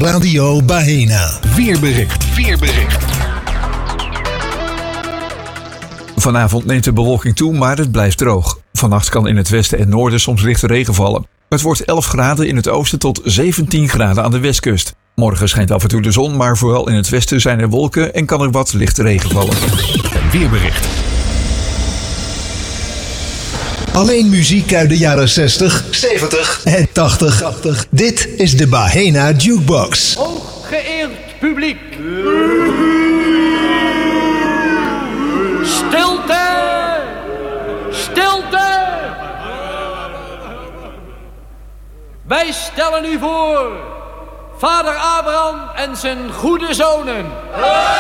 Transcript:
Radio Baena. Weerbericht. Vanavond neemt de bewolking toe, maar het blijft droog. Vannacht kan in het westen en noorden soms lichte regen vallen. Het wordt 11 graden in het oosten tot 17 graden aan de westkust. Morgen schijnt af en toe de zon, maar vooral in het westen zijn er wolken en kan er wat lichte regen vallen. Weerbericht. Alleen muziek uit de jaren 60, 70 en 80. Dit is de Baena Jukebox. Hooggeëerd publiek. Stilte! Stilte! Wij stellen u voor Vader Abraham en zijn goede zonen.